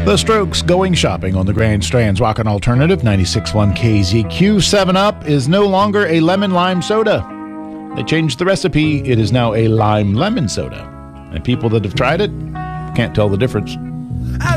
The Strokes going shopping on the Grand Strand's Rockin' Alternative 96.1 KZQ. 7-Up is no longer a lemon lime soda. They changed the recipe. It is now a lime lemon soda. And people that have tried it can't tell the difference.